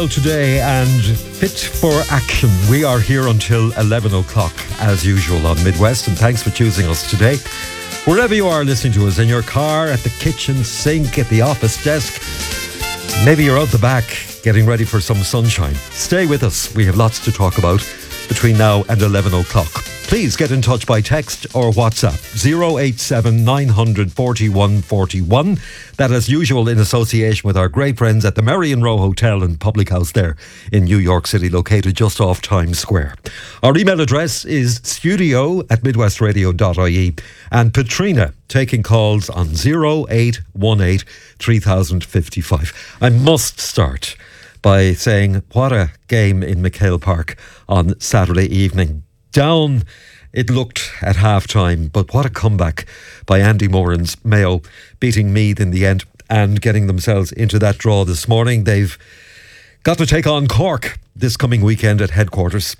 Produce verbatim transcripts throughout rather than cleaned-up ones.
Today and fit for action. We are here until eleven o'clock as usual on Midwest, and thanks for choosing us today. Wherever you are listening to us, in your car, at the kitchen sink, at the office desk, maybe you're out the back getting ready for some sunshine. Stay with us. We have lots to talk about between now and eleven o'clock. Please get in touch by text or WhatsApp zero eight seven nine hundred forty-one forty-one. That, as usual, in association with our great friends at the Merrion Row Hotel and Public House there in New York City, located just off Times Square. Our email address is studio at midwestradio dot I E, and Katrina taking calls on zero eight one eight three thousand fifty-five. I must start by saying what a game in McHale Park on Saturday evening. Down it looked at half-time, but what a comeback by Andy Moran's Mayo, beating Meath in the end and getting themselves into that draw this morning. They've got to take on Cork this coming weekend at headquarters.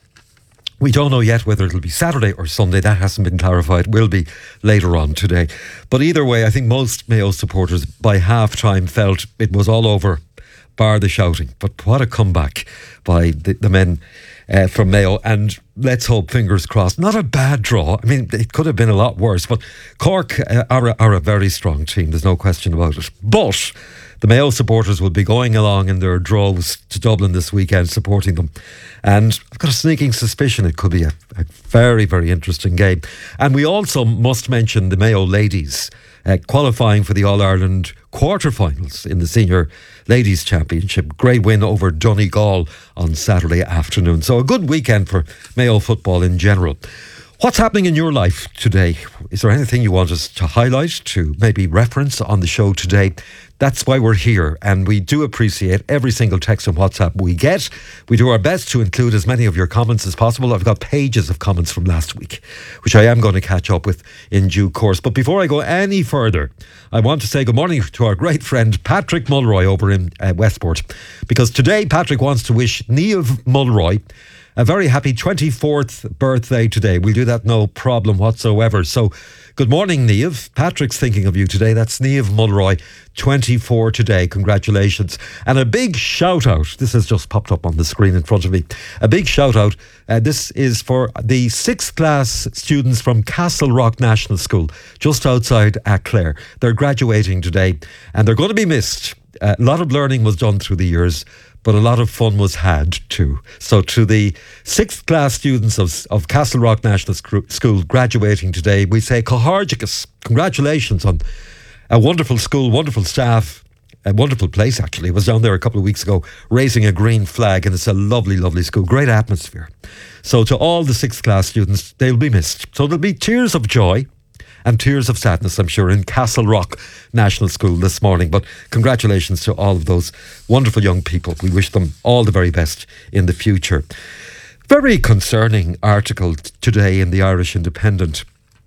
We don't know yet whether it'll be Saturday or Sunday. That hasn't been clarified. It will be later on today. But either way, I think most Mayo supporters by half-time felt it was all over, bar the shouting. But what a comeback by the, the men uh, from Mayo. And let's hope, fingers crossed, not a bad draw. I mean, it could have been a lot worse. But Cork uh, are, a, are a very strong team. There's no question about it. But the Mayo supporters will be going along in their draws to Dublin this weekend, supporting them. And I've got a sneaking suspicion it could be a, a very, very interesting game. And we also must mention the Mayo ladies uh, qualifying for the All-Ireland quarterfinals in the Senior Ladies Championship. Great win over Donegal on Saturday afternoon. So a good weekend for Mayo football in general. What's happening in your life today? Is there anything you want us to highlight, to maybe reference on the show today? That's why we're here, and we do appreciate every single text and WhatsApp we get. We do our best to include as many of your comments as possible. I've got pages of comments from last week, which I am going to catch up with in due course. But before I go any further, I want to say good morning to our great friend Patrick Mulroy over in uh, Westport, because today Patrick wants to wish Niamh Mulroy a very happy twenty-fourth birthday today. We'll do that no problem whatsoever. So, good morning, Niamh. Patrick's thinking of you today. That's Niamh Mulroy, twenty-four today. Congratulations. And a big shout out. This has just popped up on the screen in front of me. A big shout out. Uh, this is for the sixth class students from Castle Rock National School, just outside Clare. They're graduating today and they're going to be missed. Uh, a lot of learning was done through the years, but a lot of fun was had too. So to the sixth class students of, of Castle Rock National School graduating today, we say Cohargicus. Congratulations on a wonderful school, wonderful staff, a wonderful place actually. I was down there a couple of weeks ago raising a green flag, and it's a lovely, lovely school. Great atmosphere. So to all the sixth class students, they'll be missed. So there'll be tears of joy and tears of sadness, I'm sure, in Castle Rock National School this morning. But congratulations to all of those wonderful young people. We wish them all the very best in the future. Very concerning article t- today in the Irish Independent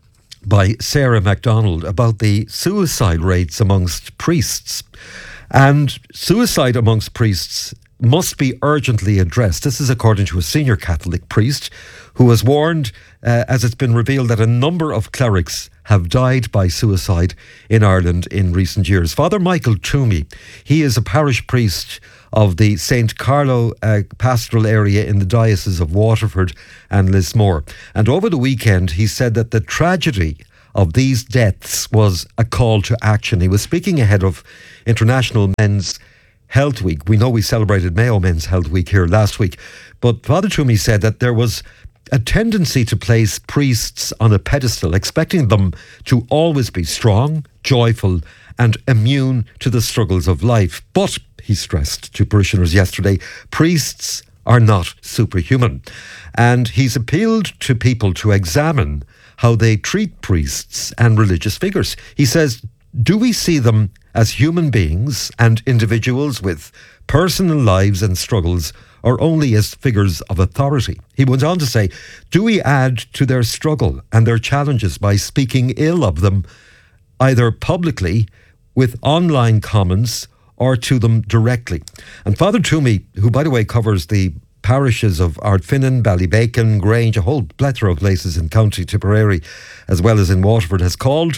by Sarah MacDonald about the suicide rates amongst priests. And suicide amongst priests must be urgently addressed. This is according to a senior Catholic priest who has warned, uh, as it's been revealed, that a number of clerics have died by suicide in Ireland in recent years. Father Michael Toomey, he is a parish priest of the Saint Carlo uh, pastoral area in the Diocese of Waterford and Lismore. And over the weekend, he said that the tragedy of these deaths was a call to action. He was speaking ahead of International Men's Health Week. We know we celebrated Mayo Men's Health Week here last week, but Father Toomey said that there was a tendency to place priests on a pedestal, expecting them to always be strong, joyful, and immune to the struggles of life. But, he stressed to parishioners yesterday, priests are not superhuman. And he's appealed to people to examine how they treat priests and religious figures. He says, do we see them as human beings and individuals with personal lives and struggles, or only as figures of authority? He went on to say, do we add to their struggle and their challenges by speaking ill of them, either publicly with online comments or to them directly? And Father Toomey, who by the way covers the parishes of Ardfinnan, Ballybacon, Grange, a whole plethora of places in County Tipperary, as well as in Waterford, has called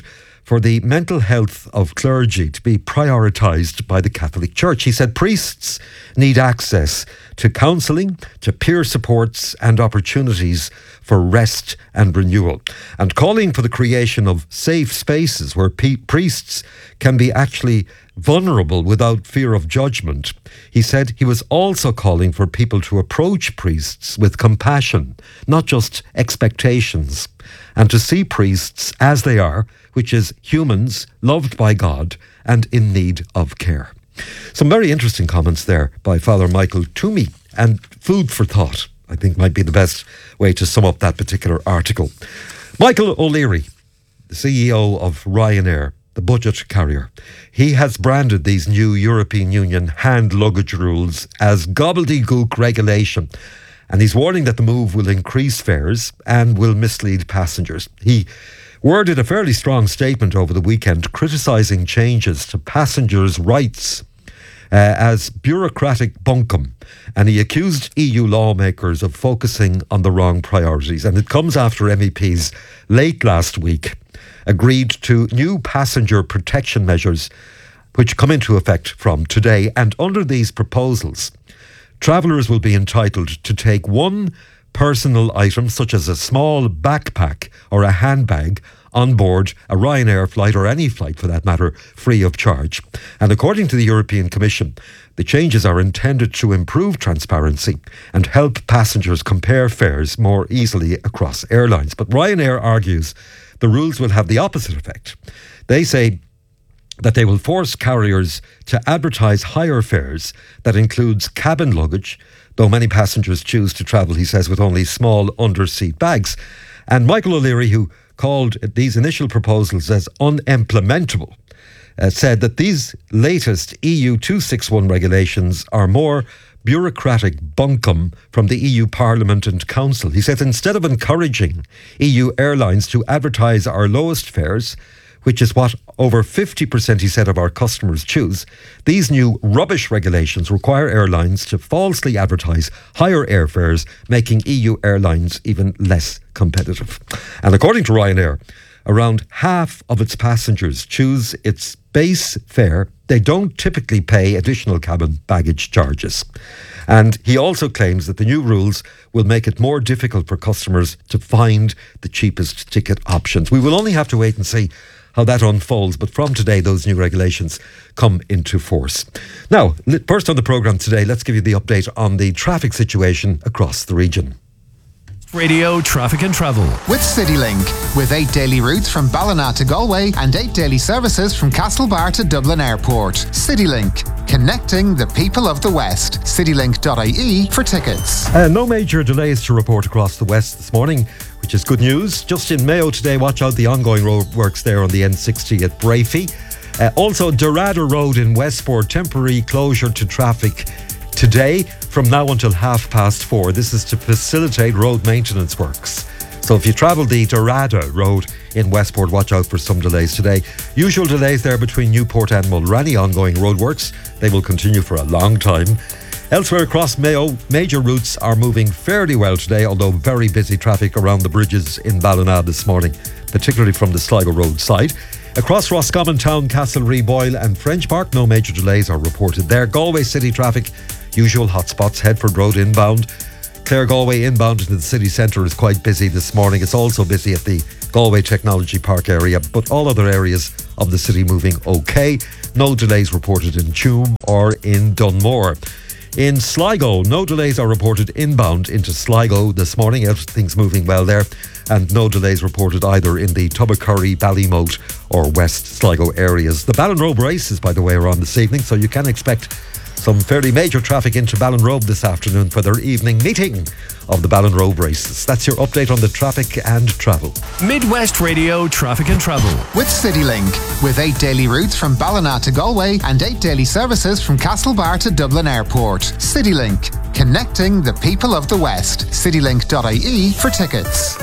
for the mental health of clergy to be prioritised by the Catholic Church. He said priests need access to counselling, to peer supports and opportunities for rest and renewal, and calling for the creation of safe spaces where pe- priests can be actually vulnerable without fear of judgment. He said he was also calling for people to approach priests with compassion, not just expectations, and to see priests as they are, which is humans loved by God and in need of care. Some very interesting comments there by Father Michael Toomey, and food for thought, I think, might be the best way to sum up that particular article. Michael O'Leary, the C E O of Ryanair, the budget carrier, he has branded these new European Union hand luggage rules as gobbledygook regulation, and he's warning that the move will increase fares and will mislead passengers. He worded a fairly strong statement over the weekend criticising changes to passengers' rights uh, as bureaucratic bunkum, and he accused E U lawmakers of focusing on the wrong priorities. And it comes after M E Ps late last week agreed to new passenger protection measures which come into effect from today. And under these proposals, travellers will be entitled to take one personal item, such as a small backpack or a handbag, on board a Ryanair flight, or any flight for that matter, free of charge. And according to the European Commission, the changes are intended to improve transparency and help passengers compare fares more easily across airlines. But Ryanair argues the rules will have the opposite effect. They say that they will force carriers to advertise higher fares that includes cabin luggage, though many passengers choose to travel, he says, with only small under-seat bags. And Michael O'Leary, who called these initial proposals as unimplementable, uh, said that these latest E U two sixty-one regulations are more bureaucratic bunkum from the E U Parliament and Council. He said instead of encouraging E U airlines to advertise our lowest fares, which is what over fifty percent, he said, of our customers choose, these new rubbish regulations require airlines to falsely advertise higher airfares, making E U airlines even less competitive. And according to Ryanair, around half of its passengers choose its base fare. They don't typically pay additional cabin baggage charges. And he also claims that the new rules will make it more difficult for customers to find the cheapest ticket options. We will only have to wait and see how that unfolds, but from today those new regulations come into force. Now, first on the programme today, let's give you the update on the traffic situation across the region. Radio Traffic and Travel with CityLink, with eight daily routes from Ballina to Galway and eight daily services from Castlebar to Dublin Airport. CityLink, connecting the people of the West. citylink dot I E for tickets. Uh, no major delays to report across the West this morning, which is good news. Just in Mayo today, watch out the ongoing road works there on the N sixty at Brafey. Uh, also, Dorada Road in Westport, temporary closure to traffic today from now until half past four. This is to facilitate road maintenance works. So if you travel the Dorada Road in Westport, watch out for some delays today. Usual delays there between Newport and Mulranny, ongoing roadworks. They will continue for a long time. Elsewhere across Mayo, major routes are moving fairly well today, although very busy traffic around the bridges in Ballina this morning, particularly from the Sligo Road side. Across Roscommon Town, Castlereagh, Boyle and French Park, no major delays are reported there. Galway City traffic, usual hotspots, Headford Road inbound. Clare Galway inbound into the city centre is quite busy this morning. It's also busy at the Galway Technology Park area, but all other areas of the city moving okay. No delays reported in Tuam or in Dunmore. In Sligo, no delays are reported inbound into Sligo this morning. Everything's moving well there. And no delays reported either in the Tubbacurry, Ballymote or West Sligo areas. The Ballinrobe races, by the way, are on this evening, so you can expect some fairly major traffic into Ballinrobe this afternoon for their evening meeting of the Ballinrobe races. That's your update on the traffic and travel. Midwest Radio Traffic and Travel with CityLink, with eight daily routes from Ballina to Galway and eight daily services from Castlebar to Dublin Airport. CityLink, connecting the people of the West. citylink dot I E for tickets.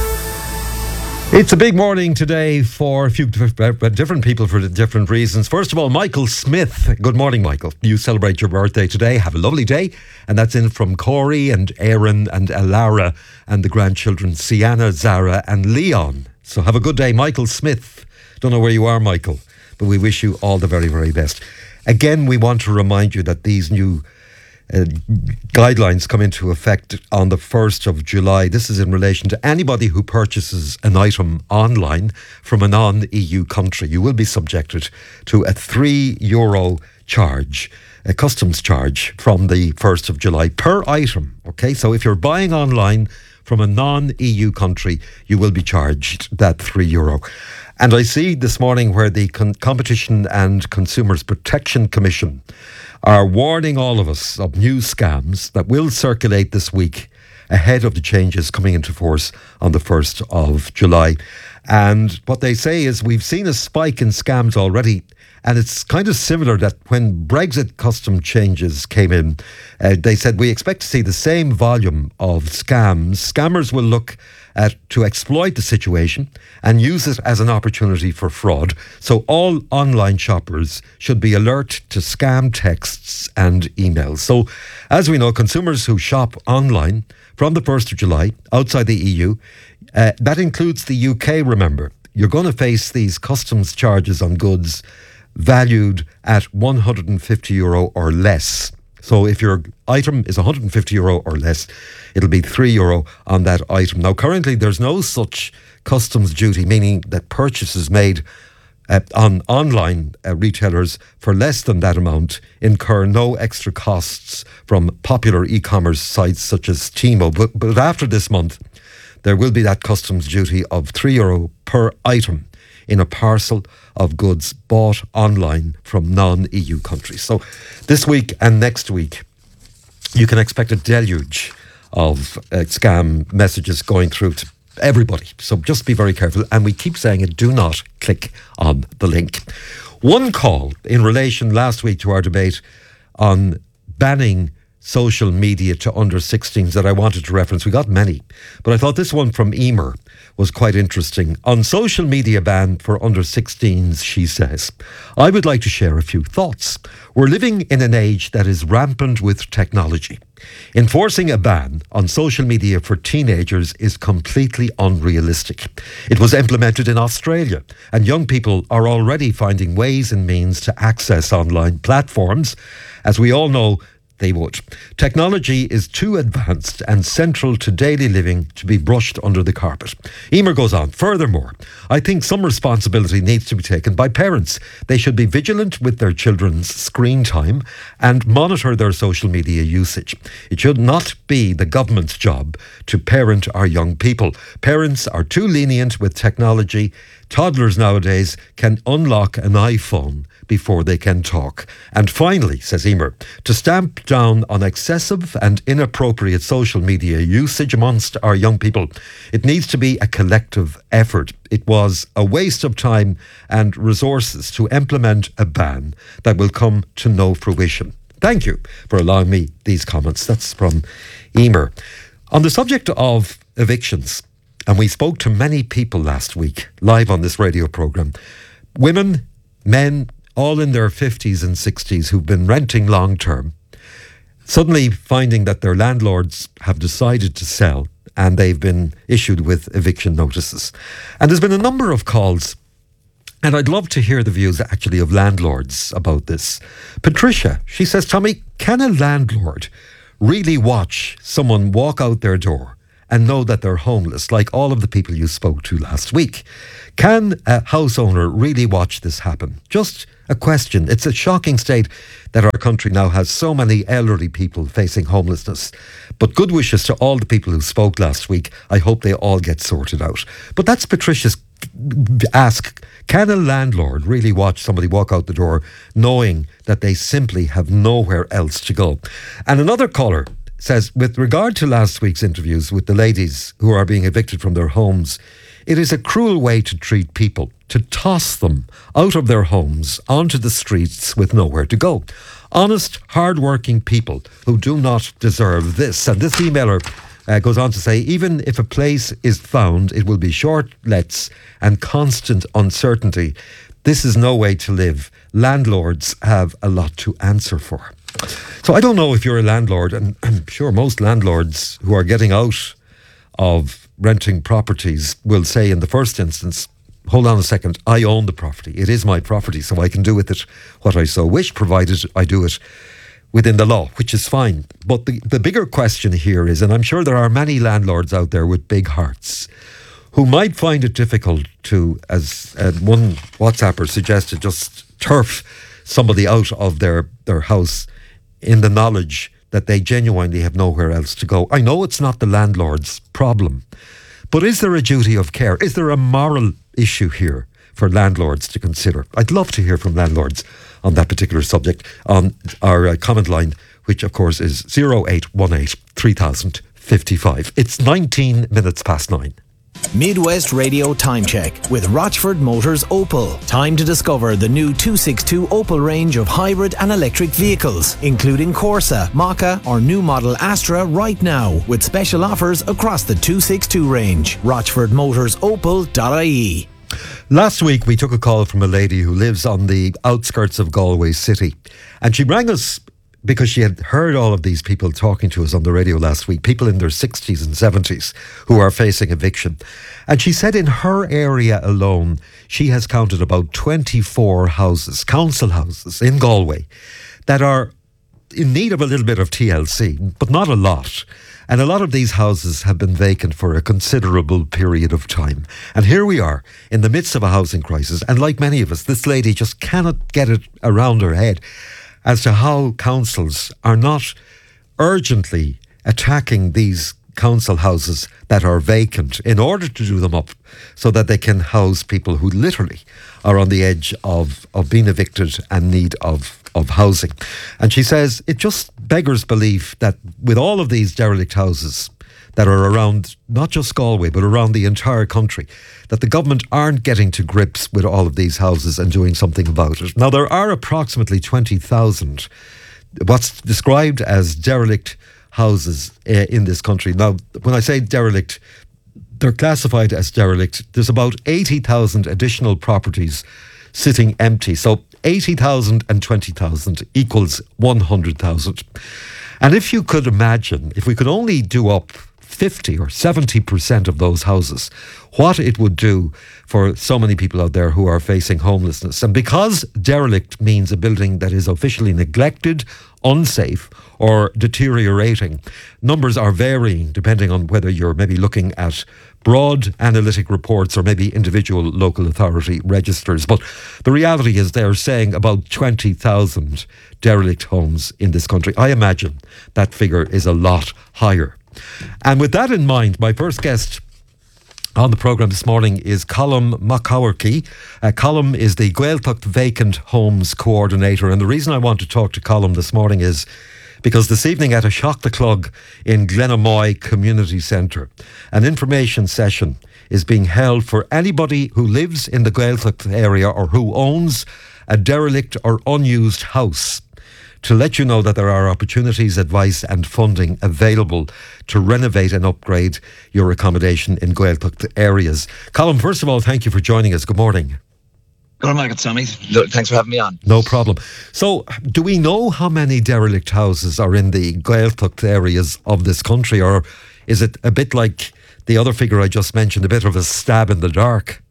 It's a big morning today for a few different people for different reasons. First of all, Michael Smith. Good morning, Michael. You celebrate your birthday today. Have a lovely day. And that's in from Corey and Aaron and Alara and the grandchildren Sienna, Zara and Leon. So have a good day. Michael Smith Don't know where you are, Michael, but we wish you all the very, very best. Again, we want to remind you that these new uh, guidelines come into effect on the first of July. This is in relation to anybody who purchases an item online from a non-E U country. You will be subjected to a three euro charge, a customs charge from the first of July per item. Okay, so if you're buying online from a non-E U country, you will be charged that three euro. And I see this morning where the Con- Competition and Consumers Protection Commission are warning all of us of new scams that will circulate this week ahead of the changes coming into force on the first of July. And what they say is we've seen a spike in scams already, and it's kind of similar that when Brexit custom changes came in, uh, they said we expect to see the same volume of scams. Scammers will look at to exploit the situation and use it as an opportunity for fraud. So all online shoppers should be alert to scam texts and emails. So as we know, consumers who shop online from the first of July outside the E U, uh, that includes the U K, remember, you're going to face these customs charges on goods valued at one hundred fifty euro or less. So if your item is one hundred fifty euro or less, it'll be three euro on that item. Now, currently, there's no such customs duty, meaning that purchases made uh, on online uh, retailers for less than that amount incur no extra costs from popular e-commerce sites such as Temu. But, but after this month, there will be that customs duty of three euro per item in a parcel of goods bought online from non-E U countries. So this week and next week, you can expect a deluge of uh, scam messages going through to everybody. So just be very careful. And we keep saying it, do not click on the link. One call in relation last week to our debate on banning social media to under sixteens that I wanted to reference. We got many, but I thought this one from Emer was quite interesting. On social media ban for under sixteens, she says, I would like to share a few thoughts. We're living in an age that is rampant with technology. Enforcing a ban on social media for teenagers is completely unrealistic. It was implemented in Australia, and young people are already finding ways and means to access online platforms. As we all know, they would. Technology is too advanced and central to daily living to be brushed under the carpet. Emer goes on, furthermore, I think some responsibility needs to be taken by parents. They should be vigilant with their children's screen time and monitor their social media usage. It should not be the government's job to parent our young people. Parents are too lenient with technology. Toddlers nowadays can unlock an iPhone before they can talk. And finally, says Emer, to stamp down on excessive and inappropriate social media usage amongst our young people, it needs to be a collective effort. It was a waste of time and resources to implement a ban that will come to no fruition. Thank you for allowing me these comments. That's from Emer. On the subject of evictions, and we spoke to many people last week live on this radio programme, women, men, all in their fifties and sixties who've been renting long term, suddenly finding that their landlords have decided to sell and they've been issued with eviction notices. And there's been a number of calls, and I'd love to hear the views actually of landlords about this. Patricia, she says, Tommy, can a landlord really watch someone walk out their door and know that they're homeless, like all of the people you spoke to last week? Can a house owner really watch this happen? Just a question. It's a shocking state that our country now has so many elderly people facing homelessness. But good wishes to all the people who spoke last week. I hope they all get sorted out. But that's Patricia's ask. Can a landlord really watch somebody walk out the door knowing that they simply have nowhere else to go? And another caller says, with regard to last week's interviews with the ladies who are being evicted from their homes, it is a cruel way to treat people, to toss them out of their homes onto the streets with nowhere to go. Honest, hard-working people who do not deserve this. And this emailer uh, goes on to say, even if a place is found, it will be short lets and constant uncertainty. This is no way to live. Landlords have a lot to answer for. So I don't know if you're a landlord, and I'm sure most landlords who are getting out of renting properties will say in the first instance, hold on a second, I own the property. It is my property, so I can do with it what I so wish, provided I do it within the law, which is fine. But the, the bigger question here is, and I'm sure there are many landlords out there with big hearts who might find it difficult to, as uh, one WhatsApper suggested, just turf somebody out of their, their house in the knowledge that they genuinely have nowhere else to go. I know it's not the landlord's problem, but is there a duty of care? Is there a moral issue here for landlords to consider? I'd love to hear from landlords on that particular subject on our uh, comment line, which of course is zero eight one eight, three thousand fifty-five. It's nineteen minutes past nine. Midwest Radio Time Check with Rochford Motors Opel. Time to discover the new two sixty-two Opel range of hybrid and electric vehicles, including Corsa, Maka or new model Astra right now, with special offers across the two sixty-two range. rochford motors opel dot I E. Last week we took a call from a lady who lives on the outskirts of Galway City, and she rang us because she had heard all of these people talking to us on the radio last week, people in their sixties and seventies who are facing eviction. And she said in her area alone, she has counted about twenty-four houses, council houses in Galway, that are in need of a little bit of T L C, but not a lot. And a lot of these houses have been vacant for a considerable period of time. And here we are in the midst of a housing crisis. And like many of us, this lady just cannot get it around her head as to how councils are not urgently attacking these council houses that are vacant in order to do them up so that they can house people who literally are on the edge of, of being evicted and need of, of housing. And she says it just beggars belief that with all of these derelict houses that are around not just Galway but around the entire country, that the government aren't getting to grips with all of these houses and doing something about it. Now, there are approximately twenty thousand what's described as derelict houses uh, in this country. Now, when I say derelict, they're classified as derelict. There's about eighty thousand additional properties sitting empty. So eighty thousand and twenty thousand equals one hundred thousand. And if you could imagine, if we could only do up fifty or seventy percent of those houses, what it would do for so many people out there who are facing homelessness. And because derelict means a building that is officially neglected, unsafe or deteriorating, numbers are varying depending on whether you're maybe looking at broad analytic reports or maybe individual local authority registers. But the reality is they're saying about twenty thousand derelict homes in this country. I imagine that figure is a lot higher. And with that in mind, my first guest on the programme this morning is Colm McCowarkey. Uh, Colm is the Gaeltacht Vacant Homes Coordinator, and the reason I want to talk to Colm this morning is because this evening at a Shock the Clog in Glenamoy Community Centre, an information session is being held for anybody who lives in the Gaeltacht area or who owns a derelict or unused house, to let you know that there are opportunities, advice and funding available to renovate and upgrade your accommodation in Gaeltacht areas. Colm, first of all, thank you for joining us. Good morning. Good morning, Sammy. Thanks for having me on. No problem. So, do we know how many derelict houses are in the Gaeltacht areas of this country, or is it a bit like the other figure I just mentioned, a bit of a stab in the dark?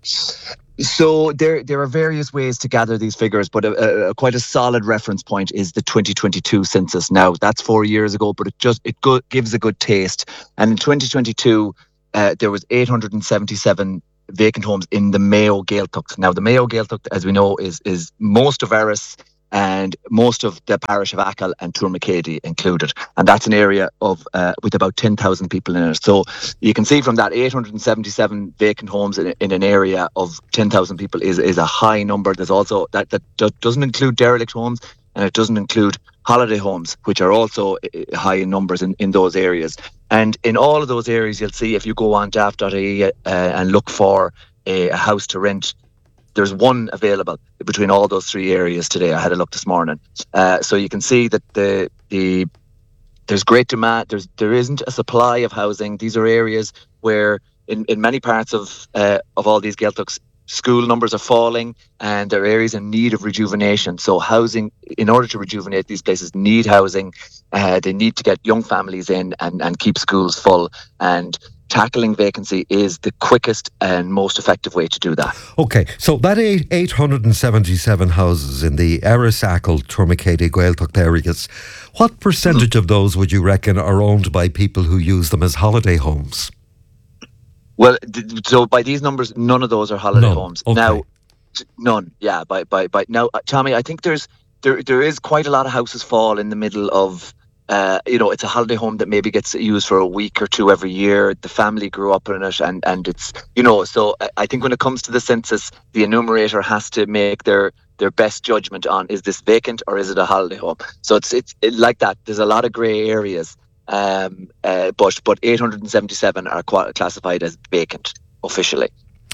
So there there are various ways to gather these figures, but a, a, quite a solid reference point is the twenty twenty-two census. Now, that's four years ago, but it just it go, gives a good taste. And in twenty twenty-two, uh, there was eight hundred seventy-seven vacant homes in the Mayo Gaeltacht. Now, the Mayo Gaeltacht, as we know, is is most of Erris and most of the parish of Achill and Tourmacady included. And that's an area of uh, with about ten thousand people in it. So you can see from that eight hundred seventy-seven vacant homes in, in an area of ten thousand people is, is a high number. There's also, that, that doesn't include derelict homes, and it doesn't include holiday homes, which are also high in numbers in, in those areas. And in all of those areas, you'll see if you go on daft dot I E uh, and look for a, a house to rent, there's one available between all those three areas today. I had a look this morning. Uh, so you can see that the the there's great demand. There's there isn't a supply of housing. These are areas where in, in many parts of uh, of all these Gaeltachts, school numbers are falling and there are areas in need of rejuvenation. So housing, in order to rejuvenate these places, need housing. Uh, they need to get young families in and, and keep schools full. And tackling vacancy is the quickest and most effective way to do that. Okay, so that eight, eight hundred seventy-seven houses in the Erris-Achill, Tourmakeady, Gaeltacht areas, what percentage mm-hmm. of those would you reckon are owned by people who use them as holiday homes? Well, th- so by these numbers, none of those are holiday none. homes. Okay. Now, t- none. Yeah, by by by now, uh, Tommy, I think there's there there is quite a lot of houses fall in the middle of. Uh, you know, it's a holiday home that maybe gets used for a week or two every year. The family grew up in it, and, and it's, you know, so I think when it comes to the census, the enumerator has to make their, their best judgment on, is this vacant or is it a holiday home? So it's it's it, like that. There's a lot of grey areas, um, uh, but but eight hundred seventy-seven are qu- classified as vacant officially.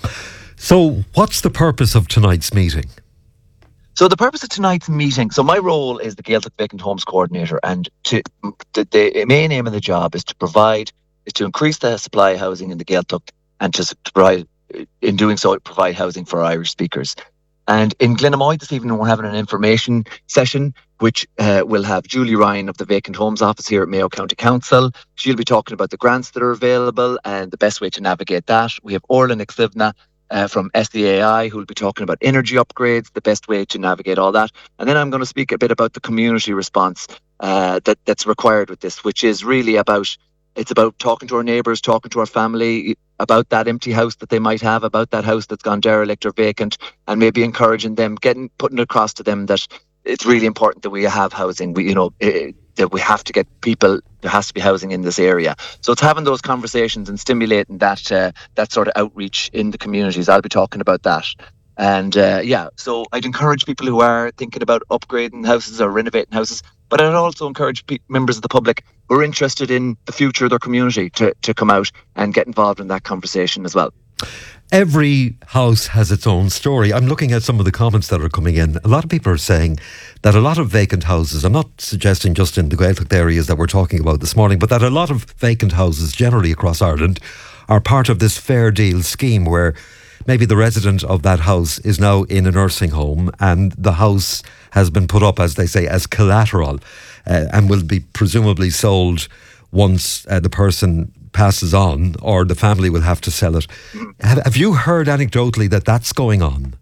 So what's the purpose of tonight's meeting? So the purpose of tonight's meeting, so my role is the Gaeltacht Vacant Homes Coordinator, and to, the, the main aim of the job is to provide, is to increase the supply of housing in the Gaeltacht, and to, to provide, in doing so, provide housing for Irish speakers. And in Glenamoy this evening, we're having an information session, which uh, will have Julie Ryan of the Vacant Homes Office here at Mayo County Council. She'll be talking about the grants that are available and the best way to navigate that. We have Orla Nixivna Uh, from S D A I, who will be talking about energy upgrades, the best way to navigate all that. And then I'm going to speak a bit about the community response uh, that that's required with this, which is really about, it's about talking to our neighbours, talking to our family about that empty house that they might have, about that house that's gone derelict or vacant, and maybe encouraging them, getting putting it across to them that it's really important that we have housing. We, you know, it, that we have to get people, there has to be housing in this area. So it's having those conversations and stimulating that uh, that sort of outreach in the communities. I'll be talking about that. And uh, yeah, so I'd encourage people who are thinking about upgrading houses or renovating houses, but I'd also encourage pe- members of the public who are interested in the future of their community to, to come out and get involved in that conversation as well. Every house has its own story. I'm looking at some of the comments that are coming in. A lot of people are saying that a lot of vacant houses, I'm not suggesting just in the Gaeltacht areas that we're talking about this morning, but that a lot of vacant houses generally across Ireland are part of this fair deal scheme where maybe the resident of that house is now in a nursing home and the house has been put up, as they say, as collateral uh, and will be presumably sold once uh, the person passes on, or the family will have to sell it. Have, have you heard anecdotally that that's going on?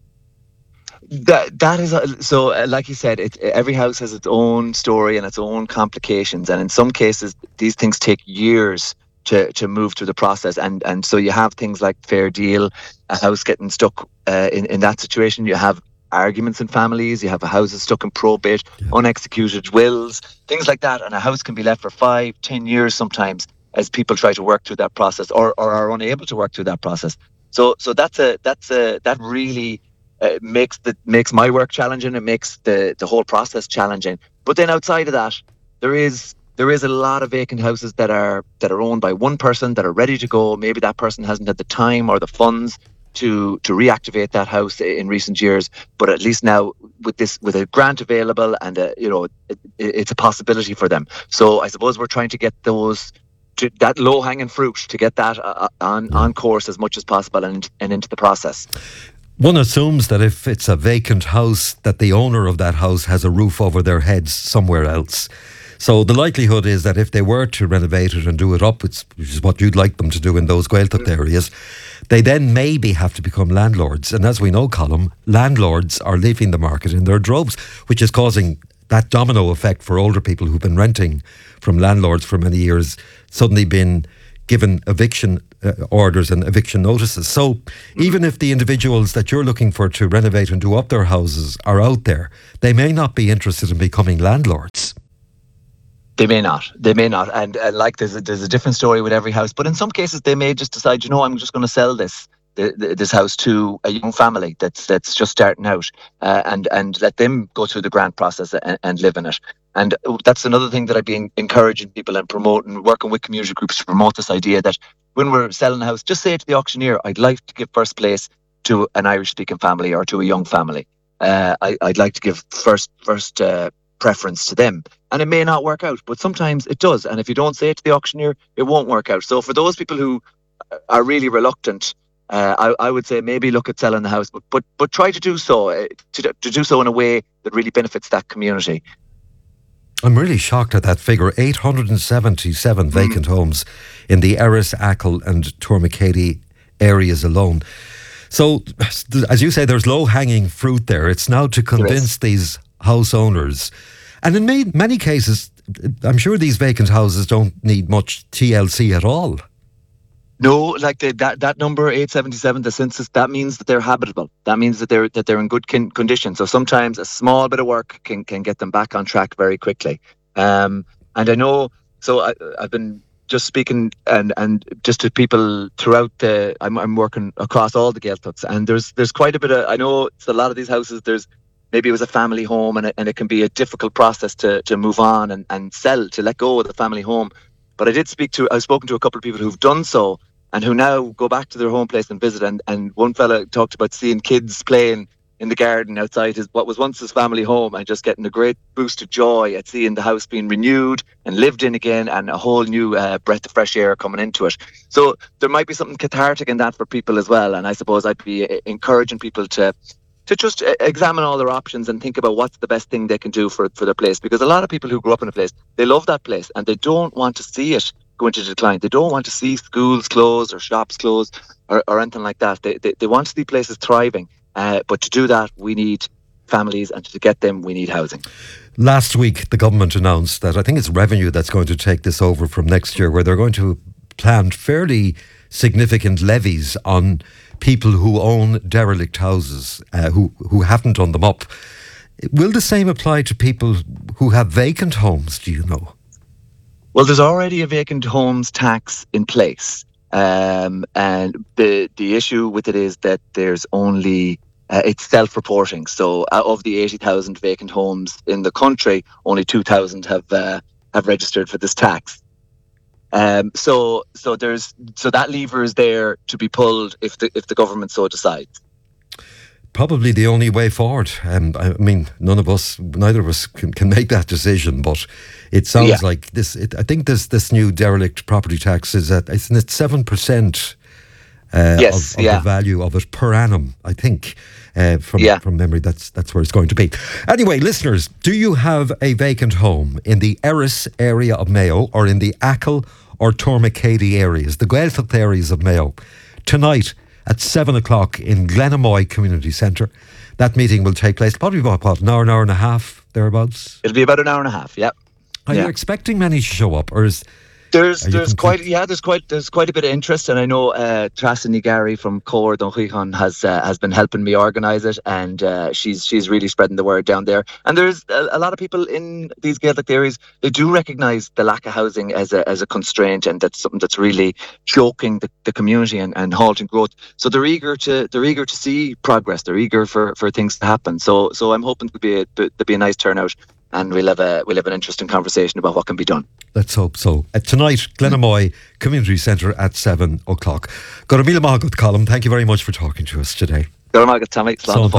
That that is a, so. Uh, like you said, it, every house has its own story and its own complications, and in some cases, these things take years to to move through the process. And and so you have things like fair deal, a house getting stuck uh, in in that situation. You have arguments in families. You have houses stuck in probate, yeah. unexecuted wills, things like that, and a house can be left for five, ten years sometimes, as people try to work through that process, or, or are unable to work through that process. So so that's a that's a that really uh, makes the makes my work challenging. It makes the the whole process challenging. But then outside of that, there is there is a lot of vacant houses that are that are owned by one person that are ready to go. Maybe that person hasn't had the time or the funds to to reactivate that house in recent years, but at least now with this with a grant available and a, you know it, it's a possibility for them. So I suppose we're trying to get those. To that low-hanging fruit, to get that uh, on, on course as much as possible and, and into the process. One assumes that if it's a vacant house, that the owner of that house has a roof over their heads somewhere else. So the likelihood is that if they were to renovate it and do it up, which is what you'd like them to do in those Gaeltacht mm. areas, they then maybe have to become landlords. And as we know, Colm, landlords are leaving the market in their droves, which is causing that domino effect for older people who've been renting from landlords for many years, suddenly been given eviction uh, orders and eviction notices. So even if the individuals that you're looking for to renovate and do up their houses are out there, they may not be interested in becoming landlords. They may not. They may not. And, and like there's a, there's a different story with every house. But in some cases, they may just decide, you know, I'm just going to sell this. this house to a young family that's that's just starting out uh, and and let them go through the grant process and, and live in it. And that's another thing that I've been encouraging people and promoting, working with community groups to promote this idea that when we're selling a house, just say to the auctioneer, I'd like to give first place to an Irish speaking family or to a young family. Uh, I, I'd like to give first first uh, preference to them. And it may not work out, but sometimes it does. And if you don't say it to the auctioneer, it won't work out. So for those people who are really reluctant, Uh, I, I would say maybe look at selling the house, but but, but try to do so uh, to, to do so in a way that really benefits that community. I'm really shocked at that figure. eight hundred seventy-seven vacant mm. homes in the Erris, Achill and Tourmakeady areas alone. So, as you say, there's low-hanging fruit there. It's now to convince these house owners. And in many, many cases, I'm sure these vacant houses don't need much T L C at all. No, like the, that that number eight seventy-seven, the census, that means that they're habitable. That means that they're that they're in good con- condition. So sometimes a small bit of work can, can get them back on track very quickly. Um, and I know, so I, I've been just speaking and, and just to people throughout the, I'm I'm working across all the Gaeltachts, and there's there's quite a bit of, I know it's a lot of these houses, there's maybe it was a family home and it, and it can be a difficult process to to move on and, and sell, to let go of the family home. But I did speak to, I've spoken to a couple of people who've done so, and who now go back to their home place and visit. And, and one fella talked about seeing kids playing in the garden outside his what was once his family home, and just getting a great boost of joy at seeing the house being renewed and lived in again, and a whole new uh, breath of fresh air coming into it. So there might be something cathartic in that for people as well. And I suppose I'd be encouraging people to to just examine all their options and think about what's the best thing they can do for, for their place. Because a lot of people who grew up in a place, they love that place and they don't want to see it go into decline. They don't want to see schools closed or shops closed or, or anything like that. They, they they want to see places thriving. Uh, but to do that, we need families, and to get them, we need housing. Last week, the government announced that I think it's revenue that's going to take this over from next year, where they're going to plan fairly significant levies on people who own derelict houses, uh, who, who haven't done them up. Will the same apply to people who have vacant homes, do you know? Well, there's already a vacant homes tax in place. Um, and the the issue with it is that there's only, uh, it's self-reporting. So out of the eighty thousand vacant homes in the country, only two thousand have uh, have registered for this tax. Um, so so there's so that lever is there to be pulled if the if the government so decides. Probably the only way forward. Um, I mean, none of us, neither of us can, can make that decision, but it sounds yeah. like this. It, I think this this new derelict property tax is at, isn't it seven percent uh, yes, of, of yeah. the value of it per annum? I think uh, from yeah. from memory, that's that's where it's going to be. Anyway, listeners, do you have a vacant home in the Erris area of Mayo, or in the Achill or Tourmakeady areas, the Gaeltacht areas of Mayo? Tonight at seven o'clock in Glenamoy Community Centre. That meeting will take place probably about what, an hour, an hour and a half, thereabouts? It'll be about an hour and a half, yeah. Are yeah. you expecting many to show up, or is... There's there's quite yeah there's quite there's quite a bit of interest, and I know uh, Trasany Gary from Cór Don Chuichan has uh, has been helping me organise it, and uh, she's she's really spreading the word down there. And there's a, a lot of people in these Gaeltacht areas, they do recognise the lack of housing as a as a constraint, and that's something that's really choking the, the community and, and halting growth. So they're eager to they're eager to see progress. They're eager for, for things to happen. So so I'm hoping to be a, to be a nice turnout, and we'll have a we'll have an interesting conversation about what can be done. Let's hope so. Uh, tonight, Glenamoy Community Centre at seven o'clock. Got a míle magat, Colm. Thank you very much for talking to us today. Got a magat, Tommy.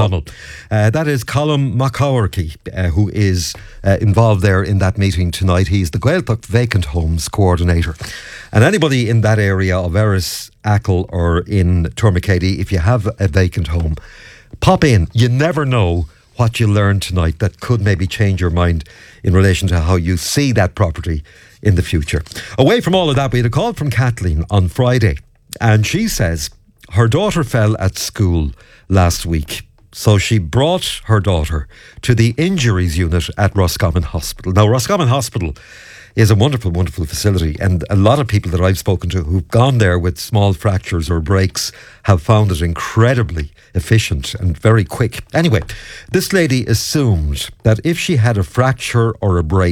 Uh, that is Colm McCowarty, uh, who is uh, involved there in that meeting tonight. He's the Gaeltacht Vacant Homes Coordinator. And anybody in that area of Erris, Achill or in Tourmakeady, if you have a vacant home, pop in. You never know what you learn tonight that could maybe change your mind in relation to how you see that property in the future. Away from all of that, we had a call from Kathleen on Friday, and she says her daughter fell at school last week, so she brought her daughter to the injuries unit at Roscommon Hospital. Now, Roscommon Hospital is a wonderful, wonderful facility, and a lot of people that I've spoken to who've gone there with small fractures or breaks have found it incredibly efficient and very quick. Anyway, this lady assumed that if she had a fracture or a break,